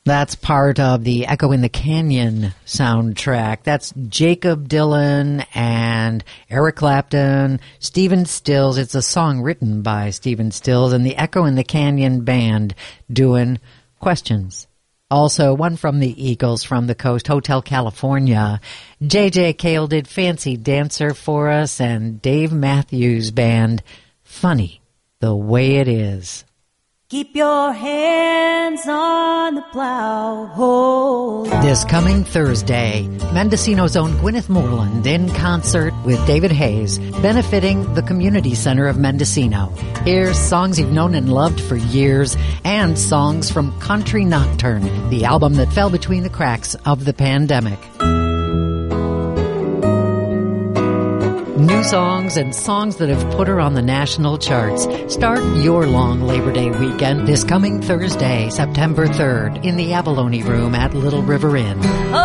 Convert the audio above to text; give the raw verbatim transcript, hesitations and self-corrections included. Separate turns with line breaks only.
That's part of the Echo in the Canyon soundtrack. That's Jacob Dylan and Eric Clapton, Stephen Stills. It's a song written by Stephen Stills and the Echo in the Canyon band doing Questions. Also, one from the Eagles from the coast, Hotel California. J J Cale did Fancy Dancer for us, and Dave Matthews Band, Funny the Way It Is.
Keep your hands on the plow, hold on.
This coming Thursday, Mendocino's own Gwyneth Moreland in concert with David Hayes, benefiting the Community Center of Mendocino. Here's songs you've known and loved for years, and songs from Country Nocturne, the album that fell between the cracks of the pandemic. New songs and songs that have put her on the national charts. Start your long Labor Day weekend this coming Thursday, September third, in the Abalone Room at Little River Inn.